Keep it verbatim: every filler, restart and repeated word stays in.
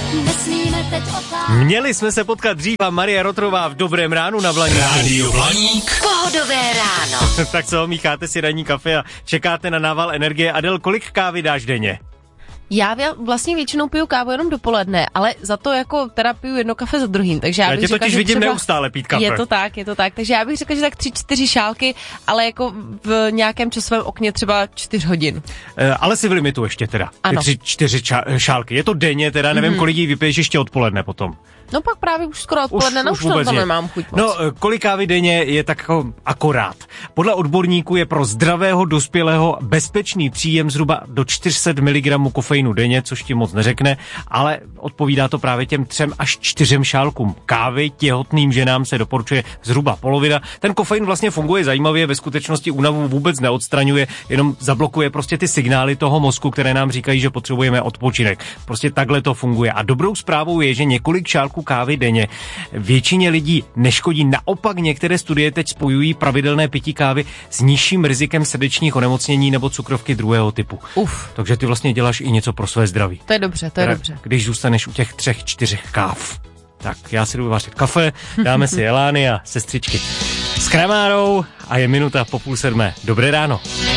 nesmíme teď otálet. Měli jsme se potkat dřív a Marie Rotrová v Dobrém ránu na Blaníku. Rádio Blaník. Pohodové ráno. Tak co, mícháte si ranní kafe a čekáte na nával energie. Adel, kolik kávy dáš denně? Já vlastně většinou piju kávu jenom dopoledne, ale za to jako teda piju jedno kafe za druhým, takže já, já bych tě řekla, totiž že vidím třeba... neustále pít kafe. Je to tak, je to tak, takže já bych řekla, že tak tři, čtyři šálky, ale jako v nějakém časovém okně třeba čtyř hodin. E, ale si v limitu ještě teda. Ano. Tři, čtyři ča- šálky. Je to denně teda, nevím, mm. kolik jí vypiješ ještě odpoledne potom. No pak právě už skoro odpoledne, už, no už už to nemám chuť moc. No, kolik kávy denně je tak jako akorát. Podle odborníků je pro zdravého dospělého bezpečný příjem zhruba do čtyři sta miligramů kofeinu denně, což ti moc neřekne, ale odpovídá to právě těm třem až čtyřem šálkům kávy. Těhotným ženám se doporučuje zhruba polovina. Ten kofein vlastně funguje zajímavě, ve skutečnosti únavu vůbec neodstraňuje, jenom zablokuje prostě ty signály toho mozku, které nám říkají, že potřebujeme odpočinek. Prostě takhle to funguje. A dobrou zprávou je, že několik šálků kávy denně většině lidí neškodí. Naopak některé studie teď spojují pravidelné pití kávy s nižším rizikem srdečních onemocnění nebo cukrovky druhého typu. Uf. Takže ty vlastně děláš i něco pro své zdraví. To je dobře, to je Teda, dobře. Když zůstaneš u těch třech, čtyřech káv. Tak já si jdu vařit kafe, dáme si jelány a sestřičky s Kramárou a je minuta po půl sedmé. Dobré ráno.